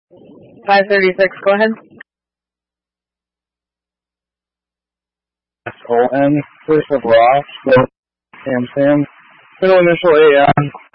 536, go ahead. SON, first of Ross, Sam, middle initial AM,